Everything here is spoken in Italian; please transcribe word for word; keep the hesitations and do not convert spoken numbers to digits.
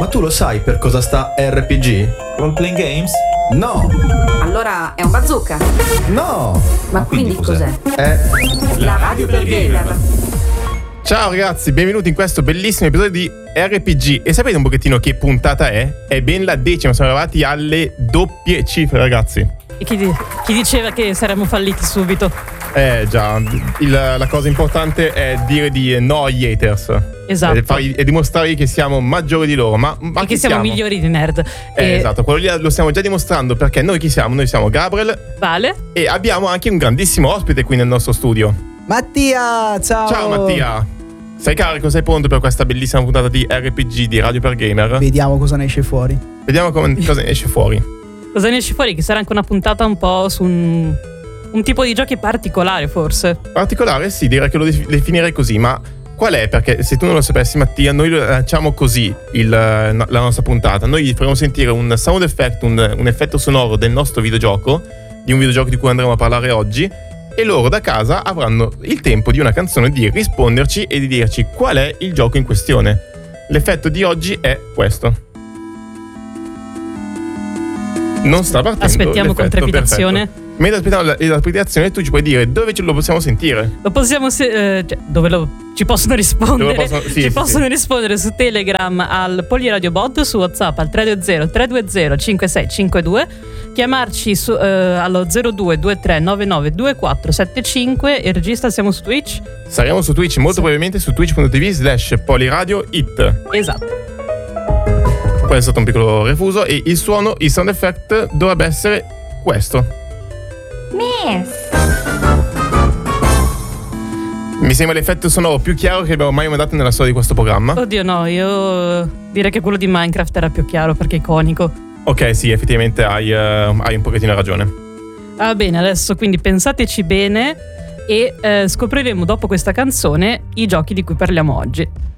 Ma tu lo sai per cosa sta R P G? Role Playing Games? No! Allora è un bazooka? No! Ma, Ma quindi, quindi cos'è? cos'è? È la radio per gamer. Ciao ragazzi, benvenuti in questo bellissimo episodio di R P G. E sapete un pochettino che puntata è? È ben la decima, siamo arrivati alle doppie cifre, ragazzi. E chi, di- chi diceva che saremmo falliti subito? Eh già, il, la cosa importante è dire di no agli haters. Esatto. E, far, e dimostrare che siamo maggiori di loro. Ma, ma e che siamo, siamo migliori di nerd. Eh, e... Esatto, quello lì lo stiamo già dimostrando, perché noi chi siamo? Noi siamo Gabriel, Vale, e abbiamo anche un grandissimo ospite qui nel nostro studio. Mattia, ciao! Ciao Mattia! Sei carico, sei pronto per questa bellissima puntata di R P G di Radio per Gamer? Vediamo cosa ne esce fuori. Vediamo come, cosa ne esce fuori. Cosa ne esce fuori? Che sarà anche una puntata un po' su un, un tipo di giochi particolare, forse. Particolare? Sì, direi che lo definirei così, ma qual è? Perché se tu non lo sapessi, Mattia, noi lo lanciamo così il, la nostra puntata. Noi gli faremo sentire un sound effect, un, un effetto sonoro del nostro videogioco, di un videogioco di cui andremo a parlare oggi, e loro da casa avranno il tempo di una canzone di risponderci e di dirci qual è il gioco in questione. L'effetto di oggi è questo. Non sta partendo. Aspettiamo con trepidazione. Perfetto. Mentre aspettiamo la, la trepidazione, tu ci puoi dire dove ce lo possiamo sentire. Lo possiamo se- eh, cioè, dove lo ci possono rispondere. Possono, sì, ci sì, possono sì. rispondere su Telegram al Poliradiobot, su WhatsApp al tre due zero tre due zero cinque sei cinque due, chiamarci su, eh, allo zero due due tre nove nove due quattro sette cinque. E regista, siamo su Twitch? Saremo su Twitch, molto sì. Probabilmente su twitch punto tv slash poliradio it. Esatto. Questo è stato un piccolo refuso. E il suono, il sound effect dovrebbe essere questo. Miss. Mi sembra l'effetto sonoro più chiaro che abbiamo mai mandato nella storia di questo programma. Oddio no, io direi che quello di Minecraft era più chiaro perché è iconico. Ok, sì, effettivamente hai, uh, hai un pochettino ragione. Va bene, adesso quindi pensateci bene e eh, scopriremo dopo questa canzone i giochi di cui parliamo oggi.